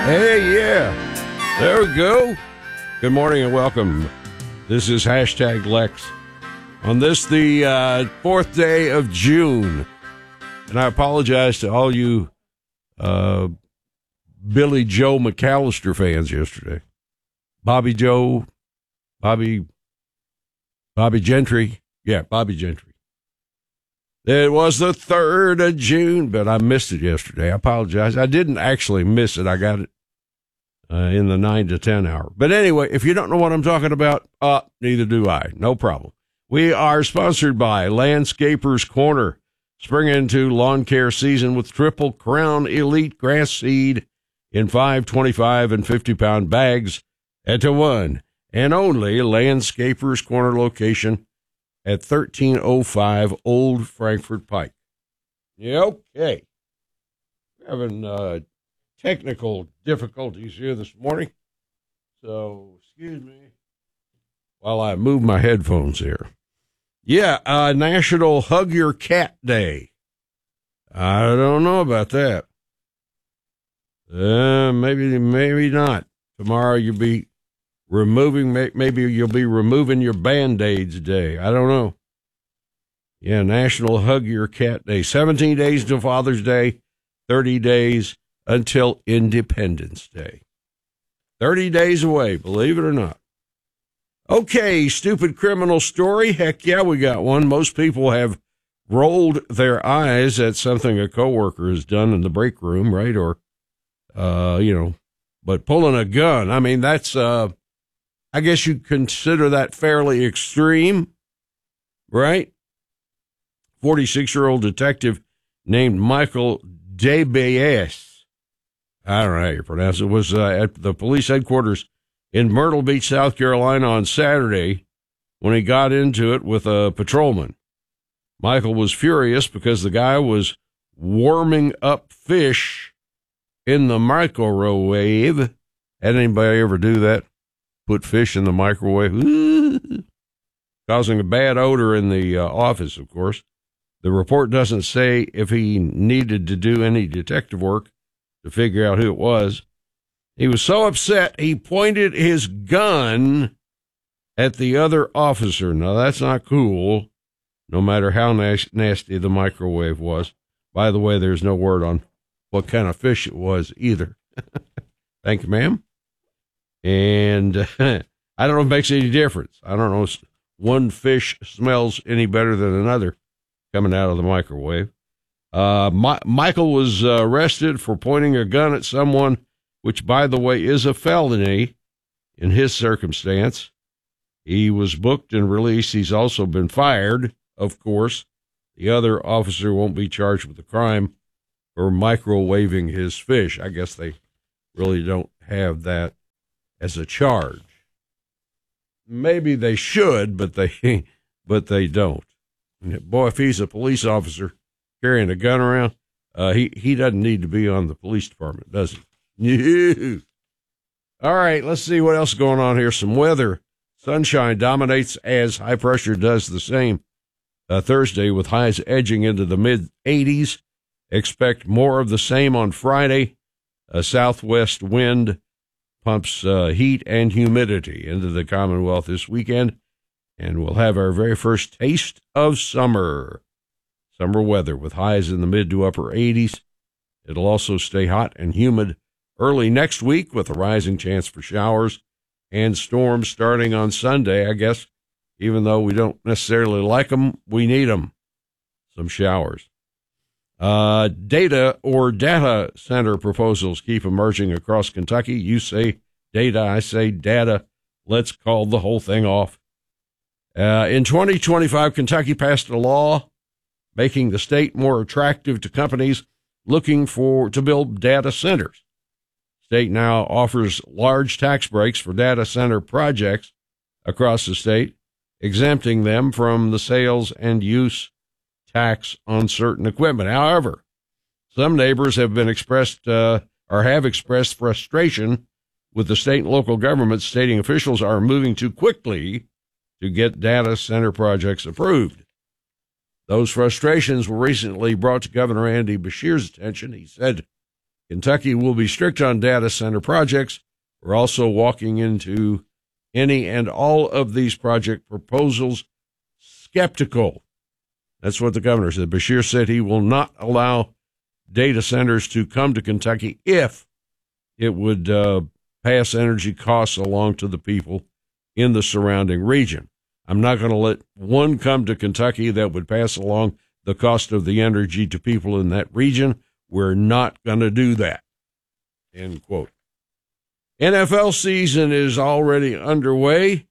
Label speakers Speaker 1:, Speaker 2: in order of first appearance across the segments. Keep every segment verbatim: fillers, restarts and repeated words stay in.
Speaker 1: Hey, yeah. There we go. Good morning and welcome. This is hashtag Lex. On this, the uh, fourth day of June. And I apologize to all you uh, Billy Joe McAllister fans yesterday. Bobby Joe, Bobby, Bobby Gentry. Yeah, Bobby Gentry. It was the third of June, but I missed it yesterday. I apologize. I didn't actually miss it. I got it uh, in the nine to ten hour. But anyway, if you don't know what I'm talking about, uh, neither do I. No problem. We are sponsored by Landscapers Corner. Spring into lawn care season with Triple Crown Elite Grass Seed in five, twenty-five, and fifty-pound bags at the one and only Landscapers Corner location at thirteen oh five Old Frankfort Pike. Yeah, okay. We're having uh, technical difficulties here this morning, so excuse me while I move my headphones here. Yeah, uh, National Hug Your Cat Day. I don't know about that. Uh, maybe, maybe not. Tomorrow you'll be removing, maybe you'll be removing your Band-Aids Day. I don't know. Yeah, National Hug Your Cat Day. seventeen days till Father's Day, thirty days until Independence Day. thirty days away, believe it or not. Okay, stupid criminal story. Heck yeah, we got one. Most people have rolled their eyes at something a coworker has done in the break room, right? Or, uh, you know, but pulling a gun, I mean, that's, uh, I guess you'd consider that fairly extreme, right? forty-six-year-old detective named Michael DeBayes, I don't know how you pronounce it, was uh, at the police headquarters in Myrtle Beach, South Carolina on Saturday when he got into it with a patrolman. Michael was furious because the guy was warming up fish in the microwave. Had anybody ever do that? Put fish in the microwave? Causing a bad odor in the uh, office, of course. The report doesn't say if he needed to do any detective work to figure out who it was. He was so upset, he pointed his gun at the other officer. Now, that's not cool, no matter how nas- nasty the microwave was. By the way, there's no word on what kind of fish it was either. Thank you, ma'am. And uh, I don't know if it makes any difference. I don't know if one fish smells any better than another coming out of the microwave. Uh, My- Michael was uh, arrested for pointing a gun at someone, which, by the way, is a felony in his circumstance. He was booked and released. He's also been fired, of course. The other officer won't be charged with the crime for microwaving his fish. I guess they really don't have that as a charge. Maybe they should, but they but they don't. Boy, if he's a police officer carrying a gun around, uh, he, he doesn't need to be on the police department, does he? Yeah. All right, let's see what else is going on here. Some weather. Sunshine dominates as high pressure does the same uh, Thursday, with highs edging into the mid eighties. Expect more of the same on Friday. A southwest wind pumps uh, heat and humidity into the Commonwealth this weekend, and we'll have our very first taste of summer. Summer weather with highs in the mid to upper eighties. It'll also stay hot and humid early next week with a rising chance for showers and storms starting on Sunday. I guess even though we don't necessarily like them, we need them. Some showers. Uh, data or data center proposals keep emerging across Kentucky. You say data, I say data. Let's call the whole thing off. Uh, in twenty twenty-five, Kentucky passed a law making the state more attractive to companies looking for to build data centers. State now offers large tax breaks for data center projects across the state, exempting them from the sales and use tax on certain equipment. However, some neighbors have been expressed uh, or have expressed frustration with the state and local governments, stating officials are moving too quickly to get data center projects approved. Those frustrations were recently brought to Governor Andy Beshear's attention. He said Kentucky will be strict on data center projects. We're also walking into any and all of these project proposals skeptical. That's what the governor said. Beshear said he will not allow data centers to come to Kentucky if it would uh, pass energy costs along to the people in the surrounding region. I'm not going to let one come to Kentucky that would pass along the cost of the energy to people in that region. We're not going to do that. End quote. N F L season is already underway.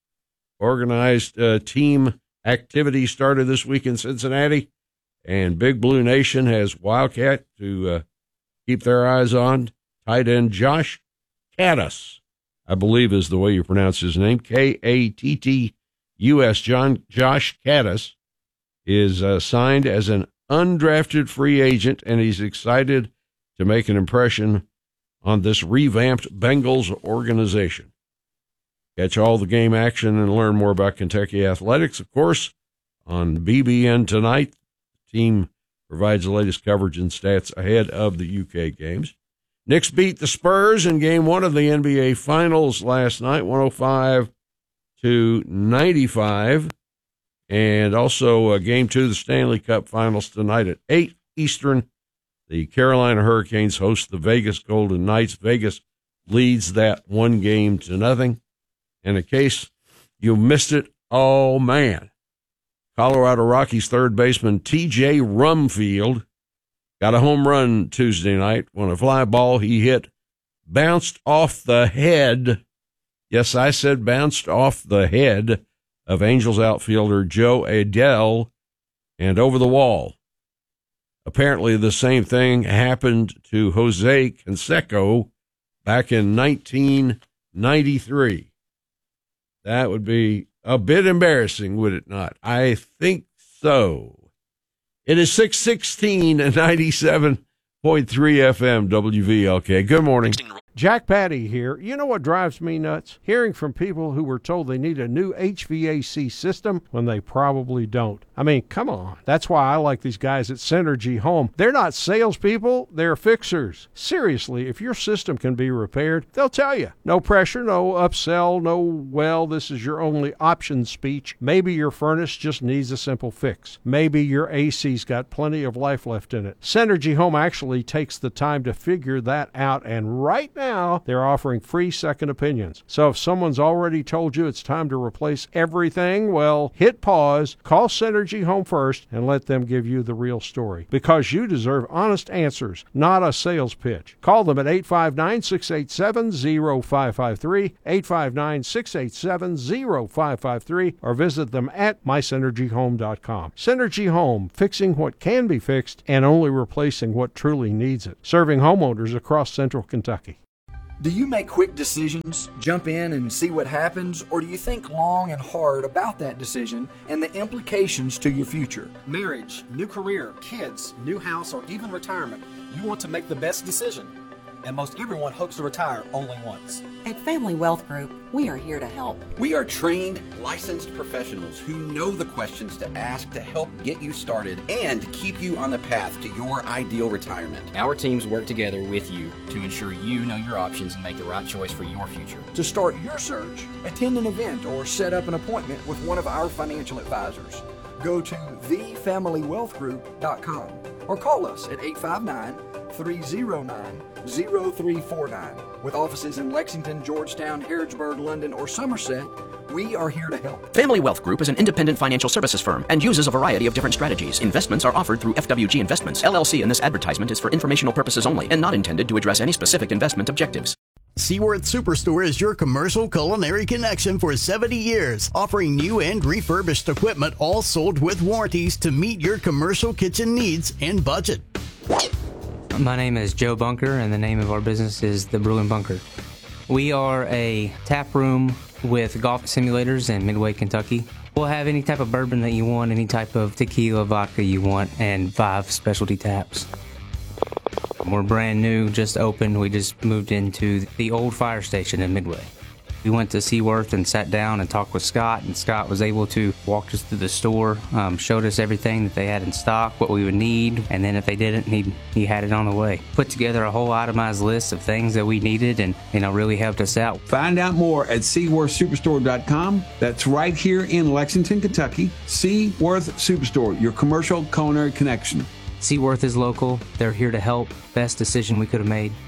Speaker 1: Organized uh, team activity started this week in Cincinnati, and Big Blue Nation has Wildcat to uh, keep their eyes on. Tight end Josh Caddis, I believe is the way you pronounce his name, K A T T U S. John Josh Caddis is uh, signed as an undrafted free agent, and he's excited to make an impression on this revamped Bengals organization. Catch all the game action and learn more about Kentucky athletics, of course, on B B N tonight. The team provides the latest coverage and stats ahead of the U K games. Knicks beat the Spurs in game one of the N B A Finals last night, one oh five to ninety-five. And also uh, game two of the Stanley Cup Finals tonight at eight Eastern. The Carolina Hurricanes host the Vegas Golden Knights. Vegas leads that one game to nothing. And in case you missed it, oh, man, Colorado Rockies third baseman T J Rumfield got a home run Tuesday night when a fly ball he hit bounced off the head. Yes, I said bounced off the head of Angels outfielder Joe Adell and over the wall. Apparently the same thing happened to Jose Canseco back in nineteen ninety-three. That would be a bit embarrassing, would it not? I think so. It is six sixteen and ninety-seven point three F M W V L K. Good morning.
Speaker 2: Jack Patty here. You know what drives me nuts? Hearing from people who were told they need a new H V A C system when they probably don't. I mean, come on. That's why I like these guys at Synergy Home. They're not salespeople, they're fixers. Seriously, if your system can be repaired, they'll tell you. No pressure, no upsell, no, well, this is your only option speech. Maybe your furnace just needs a simple fix. Maybe your A C's got plenty of life left in it. Synergy Home actually takes the time to figure that out, and right now, Now, they're offering free second opinions. So if someone's already told you it's time to replace everything, well, hit pause, call Synergy Home first, and let them give you the real story. Because you deserve honest answers, not a sales pitch. Call them at eight five nine, six eight seven, zero five five three, eight five nine, six eight seven, zero five five three, or visit them at my synergy home dot com. Synergy Home, fixing what can be fixed and only replacing what truly needs it. Serving homeowners across central Kentucky.
Speaker 3: Do you make quick decisions, jump in and see what happens, or do you think long and hard about that decision and the implications to your future?
Speaker 4: Marriage, new career, kids, new house, or even retirement. You want to make the best decision. And most everyone hopes to retire only once.
Speaker 5: At Family Wealth Group, we are here to help.
Speaker 6: We are trained, licensed professionals who know the questions to ask to help get you started and keep you on the path to your ideal retirement.
Speaker 7: Our teams work together with you to ensure you know your options and make the right choice for your future.
Speaker 3: To start your search, attend an event or set up an appointment with one of our financial advisors. Go to the family wealth group dot com or call us at eight five nine, three oh nine, oh three four nine. With offices in Lexington, Georgetown, Harrodsburg, London, or Somerset, we are here to help.
Speaker 8: Family Wealth Group is an independent financial services firm and uses a variety of different strategies. Investments are offered through F W G Investments, L L C, and this advertisement is for informational purposes only and not intended to address any specific investment objectives.
Speaker 9: Seaworth Superstore is your commercial culinary connection for seventy years, offering new and refurbished equipment, all sold with warranties to meet your commercial kitchen needs and budget.
Speaker 10: My name is Joe Bunker, and the name of our business is The Brewing Bunker. We are a tap room with golf simulators in Midway, Kentucky. We'll have any type of bourbon that you want, any type of tequila, vodka you want, and five specialty taps. We're brand new, just opened. We just moved into the old fire station in Midway. We went to Seaworth and sat down and talked with Scott, and Scott was able to walk us through the store, um, showed us everything that they had in stock, what we would need, and then if they didn't, he he had it on the way. Put together a whole itemized list of things that we needed, and you know really helped us out.
Speaker 11: Find out more at seaworth superstore dot com. That's right here in Lexington, Kentucky. Seaworth Superstore, your commercial culinary connection.
Speaker 10: Seaworth is local. They're here to help. Best decision we could have made.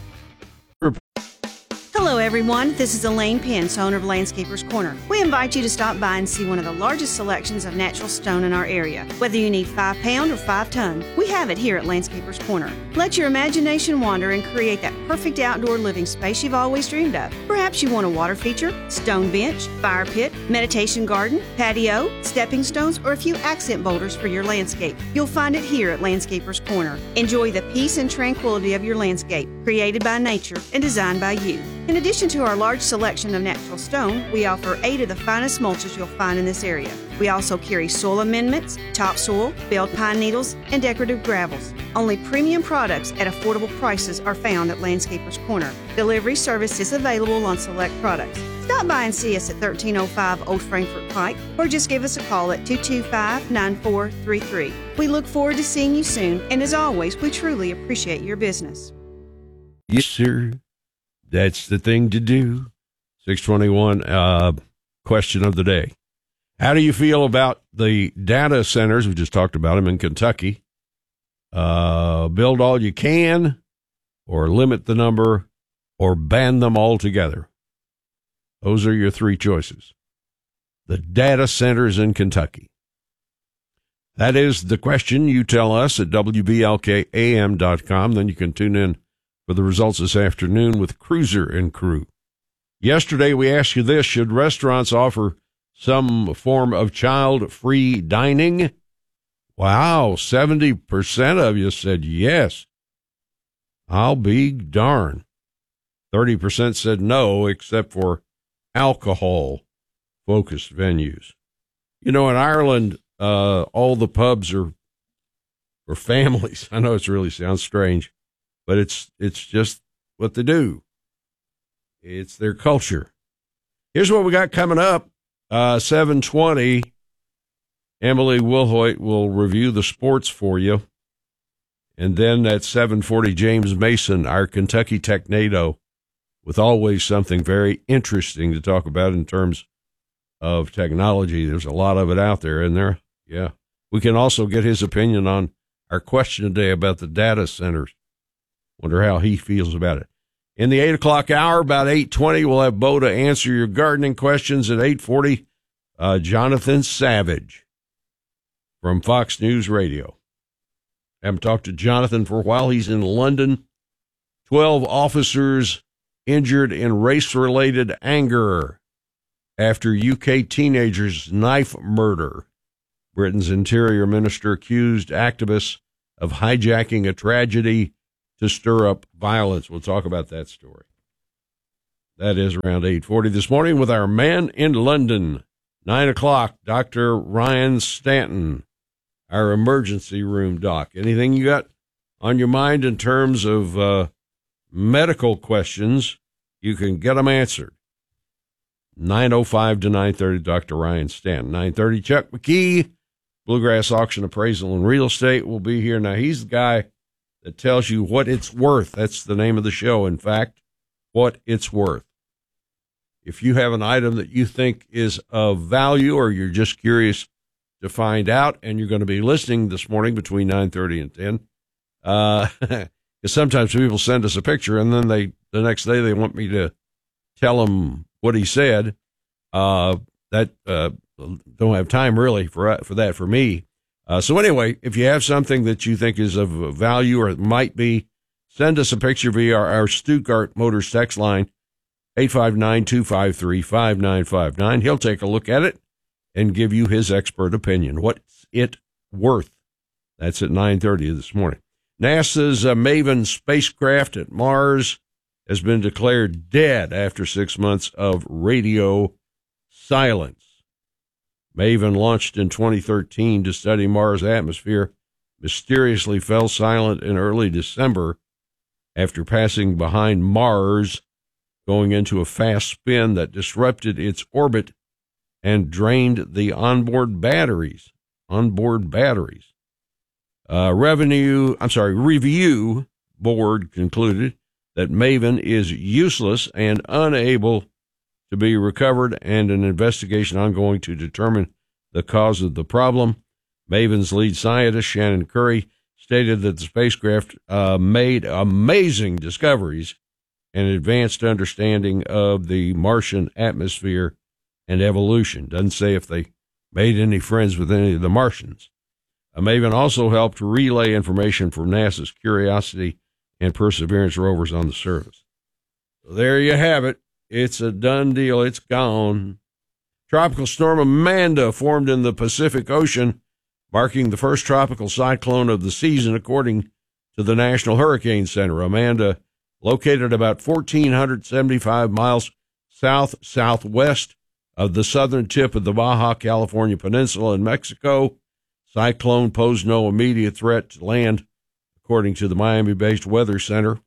Speaker 12: Hello everyone, this is Elaine Pence, owner of Landscapers Corner. We invite you to stop by and see one of the largest selections of natural stone in our area. Whether you need five pound or five ton, we have it here at Landscapers Corner. Let your imagination wander and create that perfect outdoor living space you've always dreamed of. Perhaps you want a water feature, stone bench, fire pit, meditation garden, patio, stepping stones, or a few accent boulders for your landscape. You'll find it here at Landscapers Corner. Enjoy the peace and tranquility of your landscape, created by nature and designed by you. In addition to our large selection of natural stone, we offer eight of the finest mulches you'll find in this area. We also carry soil amendments, topsoil, belled pine needles, and decorative gravels. Only premium products at affordable prices are found at Landscapers Corner. Delivery service is available on select products. Stop by and see us at thirteen oh five Old Frankfort Pike, or just give us a call at two two five, nine four three three. We look forward to seeing you soon, and as always, we truly appreciate your business.
Speaker 1: Yes, sir. That's the thing to do. six twenty-one, uh, question of the day. How do you feel about the data centers? We just talked about them in Kentucky. Uh, build all you can, or limit the number, or ban them altogether. Those are your three choices. The data centers in Kentucky. That is the question. You tell us at W B L K A M dot com. Then you can tune in for the results this afternoon with Cruiser and Crew. Yesterday, we asked you this: should restaurants offer some form of child-free dining? Wow, seventy percent of you said yes. I'll be darned. thirty percent said no, except for alcohol-focused venues. You know, in Ireland, uh, all the pubs are for families. I know it really sounds strange, but it's it's just what they do. It's their culture. Here's what we got coming up. Uh, seven twenty, Emily Wilhoit will review the sports for you. And then at seven forty, James Mason, our Kentucky Technado, with always something very interesting to talk about in terms of technology. There's a lot of it out there, and there, yeah. We can also get his opinion on our question today about the data centers. Wonder how he feels about it. In the eight o'clock hour, about eight twenty, we'll have Bo to answer your gardening questions. At eight forty, uh, Jonathan Savage from Fox News Radio. Haven't talked to Jonathan for a while. He's in London. Twelve officers injured in race-related anger after U K teenager's knife murder. Britain's Interior Minister accused activists of hijacking a tragedy to stir up violence. We'll talk about that story. That is around eight forty this morning with our man in London. nine o'clock, Doctor Ryan Stanton, our emergency room doc. Anything you got on your mind in terms of uh, medical questions, you can get them answered. nine oh five to nine thirty, Doctor Ryan Stanton. nine thirty, Chuck McKee, Bluegrass Auction Appraisal and Real Estate, will be here. Now, he's the guy that tells you what it's worth. That's the name of the show, in fact, what it's worth. If you have an item that you think is of value, or you're just curious to find out, and you're going to be listening this morning between nine thirty and ten, uh, because sometimes people send us a picture, and then they the next day they want me to tell them what he said. Uh, that uh, don't have time really for for that for me. Uh, so anyway, if you have something that you think is of value, or it might be, send us a picture via our, our Stuttgart Motors text line, eight five nine, two five three, five nine five nine. He'll take a look at it and give you his expert opinion. What's it worth? That's at nine thirty this morning. NASA's uh, Maven spacecraft at Mars has been declared dead after six months of radio silence. Maven, launched in twenty thirteen to study Mars' atmosphere, mysteriously fell silent in early December after passing behind Mars going into a fast spin that disrupted its orbit and drained the onboard batteries. Onboard batteries. Uh, revenue, I'm sorry, review board concluded that Maven is useless and unable to be recovered, and an investigation ongoing to determine the cause of the problem. Maven's lead scientist, Shannon Curry, stated that the spacecraft uh, made amazing discoveries and advanced understanding of the Martian atmosphere and evolution. Doesn't say if they made any friends with any of the Martians. Uh, Maven also helped relay information from NASA's Curiosity and Perseverance rovers on the surface. So there you have it. It's a done deal. It's gone. Tropical storm Amanda formed in the Pacific Ocean, marking the first tropical cyclone of the season, according to the National Hurricane Center. Amanda, located about one thousand four hundred seventy-five miles south-southwest of the southern tip of the Baja California Peninsula in Mexico. Cyclone posed no immediate threat to land, according to the Miami-based Weather Center.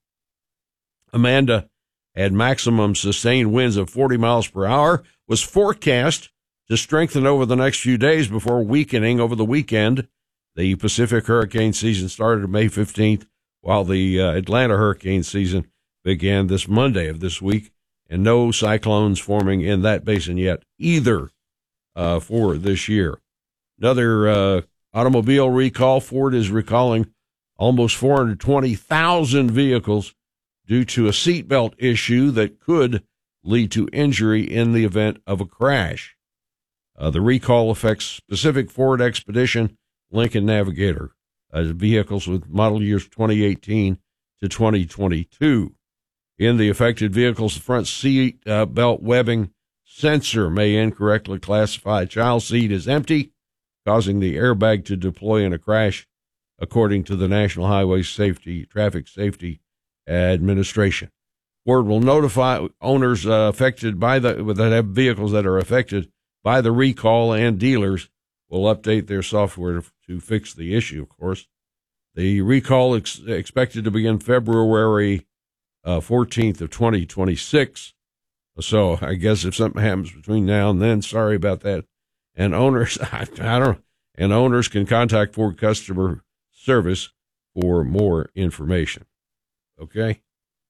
Speaker 1: Amanda had maximum sustained winds of forty miles per hour, was forecast to strengthen over the next few days before weakening over the weekend. The Pacific hurricane season started May fifteenth, while the uh, Atlanta hurricane season began this Monday of this week, and no cyclones forming in that basin yet either uh, for this year. Another uh, automobile recall. Ford is recalling almost four hundred twenty thousand vehicles due to a seatbelt issue that could lead to injury in the event of a crash. Uh, the recall affects specific Ford Expedition, Lincoln Navigator, uh, vehicles with model years twenty eighteen to twenty twenty-two. In the affected vehicles, the front seat uh, belt webbing sensor may incorrectly classify a child seat as empty, causing the airbag to deploy in a crash, according to the National Highway Safety Traffic Safety Administration. Ford will notify owners uh, affected by the that have vehicles that are affected by the recall, and dealers will update their software to fix the issue, of course. The recall is ex- expected to begin February uh, fourteenth of twenty twenty-six. So I guess if something happens between now and then, sorry about that. And owners, I, I don't, and owners can contact Ford Customer Service for more information. Okay.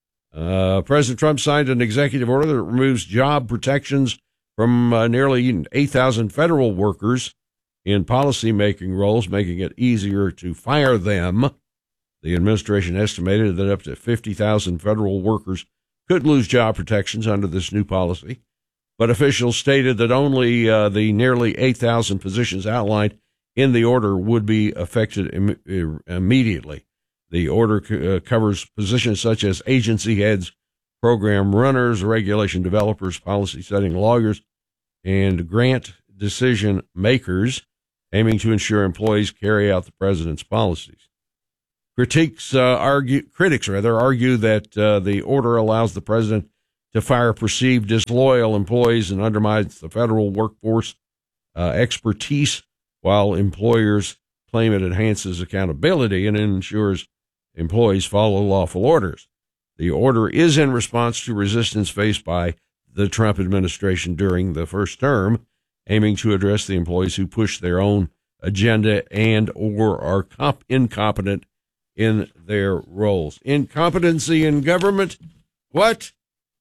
Speaker 1: Uh, President Trump signed an executive order that removes job protections from uh, nearly eight thousand federal workers in policy-making roles, making it easier to fire them. The administration estimated that up to fifty thousand federal workers could lose job protections under this new policy, but officials stated that only uh, the nearly eight thousand positions outlined in the order would be affected Im- immediately. The order c- uh, covers positions such as agency heads, program runners, regulation developers, policy-setting lawyers, and grant decision makers, aiming to ensure employees carry out the president's policies. Critics uh, argue, critics rather argue that uh, the order allows the president to fire perceived disloyal employees and undermines the federal workforce uh, expertise, while employers claim it enhances accountability and ensures employees follow lawful orders. The order is in response to resistance faced by the Trump administration during the first term, aiming to address the employees who push their own agenda and or are comp- incompetent in their roles. Incompetency in government? What?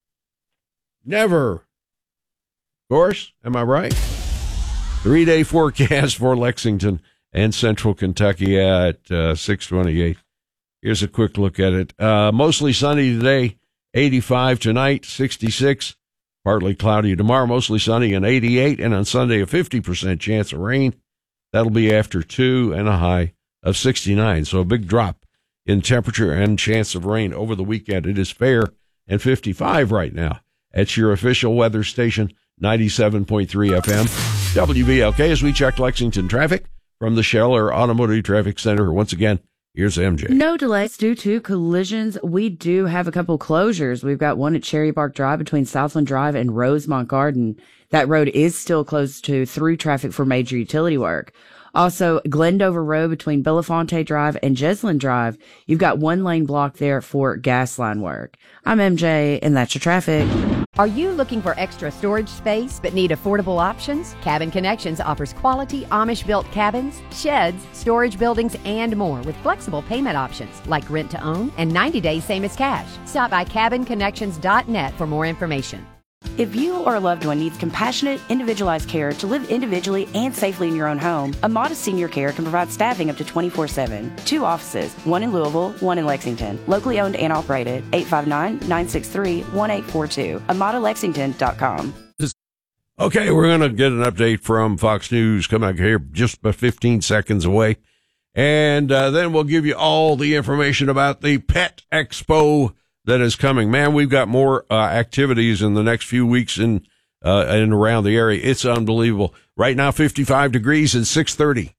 Speaker 1: Never. Of course, am I right? Three-day forecast for Lexington and Central Kentucky at uh, six twenty-eight. Here's a quick look at it. Uh, mostly sunny today, eighty-five tonight, sixty-six. Partly cloudy tomorrow, mostly sunny and eighty-eight. And on Sunday, a fifty percent chance of rain. That'll be after two and a high of sixty-nine. So a big drop in temperature and chance of rain over the weekend. It is fair and fifty-five right now. At your official weather station, ninety-seven point three F M, W B L K, as we check Lexington traffic from the Scheller Automotive Traffic Center. Once again, here's M J.
Speaker 13: No delays due to collisions. We do have a couple closures. We've got one at Cherry Bark Drive between Southland Drive and Rosemont Garden. That road is still closed to through traffic for major utility work. Also, Glendover Road between Belafonte Drive and Jeslyn Drive, you've got one lane blocked there for gas line work. I'm M J, and that's your traffic.
Speaker 14: Are you looking for extra storage space but need affordable options? Cabin Connections offers quality Amish-built cabins, sheds, storage buildings, and more with flexible payment options like rent to own and ninety days same as cash. Stop by cabin connections dot net for more information.
Speaker 13: If you or a loved one needs compassionate, individualized care to live individually and safely in your own home, Amada Senior Care can provide staffing up to twenty-four seven. Two offices, one in Louisville, one in Lexington. Locally owned and operated, eight five nine, nine six three, one eight four two. amada lexington dot com.
Speaker 1: Okay, we're going to get an update from Fox News coming up here just about fifteen seconds away. And uh, then we'll give you all the information about the Pet Expo that is coming. Man, we've got more uh, activities in the next few weeks in uh, and around the area. It's unbelievable. Right now, fifty-five degrees and six thirty.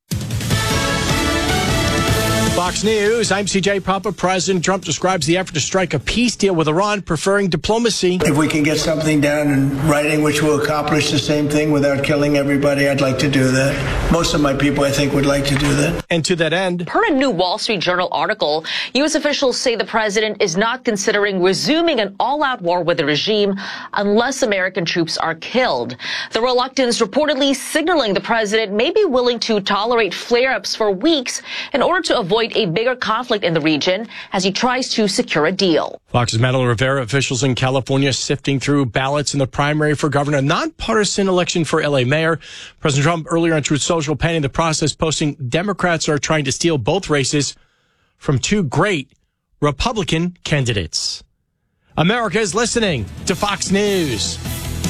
Speaker 15: Fox News, I'm C J Papa. President Trump describes the effort to strike a peace deal with Iran, preferring diplomacy.
Speaker 16: If we can get something down in writing which will accomplish the same thing without killing everybody, I'd like to do that. Most of my people, I think, would like to do that.
Speaker 15: And to that end,
Speaker 17: per a new Wall Street Journal article, U S officials say the president is not considering resuming an all-out war with the regime unless American troops are killed. The reluctance reportedly signaling the president may be willing to tolerate flare-ups for weeks in order to avoid a bigger conflict in the region as he tries to secure a deal.
Speaker 15: Fox's Madeline Rivera, officials in California sifting through ballots in the primary for governor, a nonpartisan election for L A mayor. President Trump earlier on Truth Social panning the process, posting Democrats are trying to steal both races from two great Republican candidates. America is listening to Fox News.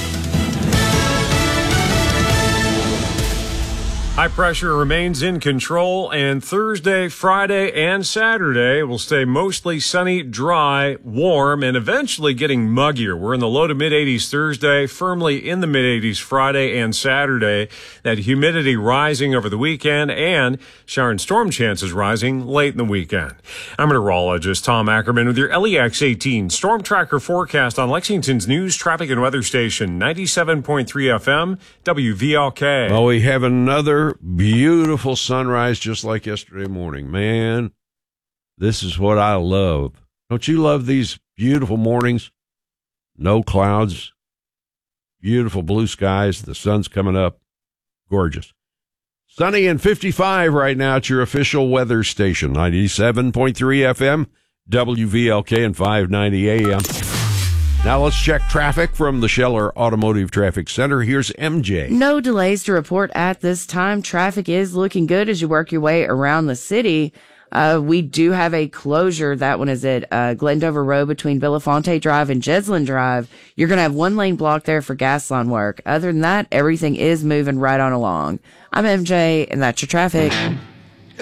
Speaker 18: High pressure remains in control, and Thursday, Friday, and Saturday will stay mostly sunny, dry, warm, and eventually getting muggier. We're in the low to mid eighties Thursday, firmly in the mid eighties Friday and Saturday. That humidity rising over the weekend, and shower and storm chances rising late in the weekend. I'm meteorologist Tom Ackerman with your L E X eighteen Storm Tracker forecast on Lexington's news, traffic, and weather station, ninety-seven point three F M, W V L K.
Speaker 1: Well, we have another beautiful sunrise just like yesterday morning. Man, this is what I love. Don't you love these beautiful mornings? No clouds, beautiful blue skies, the sun's coming up. Gorgeous. Sunny and fifty-five right now at your official weather station, ninety-seven point three F M, W V L K, and five ninety A M. Now let's check traffic from the Scheller Automotive Traffic Center. Here's M J.
Speaker 13: No delays to report at this time. Traffic is looking good as you work your way around the city. Uh, we do have a closure. That one is at uh, Glendover Road between Belafonte Drive and Jeslyn Drive. You're going to have one lane blocked there for gas line work. Other than that, everything is moving right on along. I'm M J, and that's your traffic.